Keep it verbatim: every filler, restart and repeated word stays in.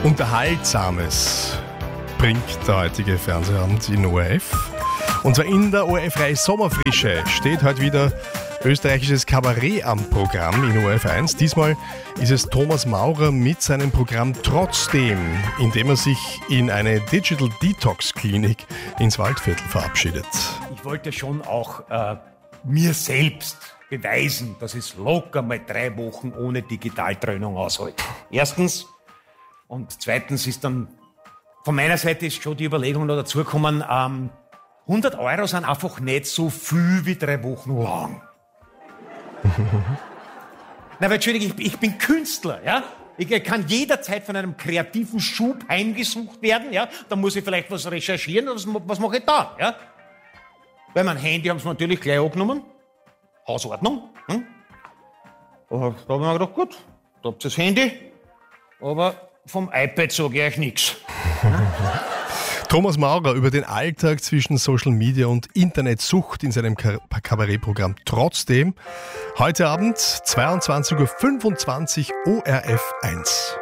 Unterhaltsames bringt der heutige Fernsehabend in O R F. Und zwar in der O R F-Reihe Sommerfrische steht heute wieder österreichisches Kabarett am Programm in O R F eins. Diesmal ist es Thomas Maurer mit seinem Programm Trotzdem, in dem er sich in eine Digital Detox Klinik ins Waldviertel verabschiedet. Ich wollte schon auch äh, mir selbst beweisen, dass es locker mal drei Wochen ohne Digitaltrennung aushält. Erstens. Und zweitens ist dann von meiner Seite ist schon die Überlegung noch dazugekommen, ähm, hundert Euro sind einfach nicht so viel wie drei Wochen lang. Na, weil, Entschuldigung, ich, ich bin Künstler, ja? Ich kann jederzeit von einem kreativen Schub heimgesucht werden, ja? Da muss ich vielleicht was recherchieren, was, was mache ich da, ja? Weil mein Handy haben sie natürlich gleich abgenommen. Hausordnung. Hm? Aber da habe ich mir gedacht, gut, da habt ihr das Handy, aber vom iPad sage ich euch nichts. Thomas Maurer über den Alltag zwischen Social Media und Internetsucht in seinem Kabarettprogramm Trotzdem. Heute Abend zweiundzwanzig Uhr fünfundzwanzig O R F eins.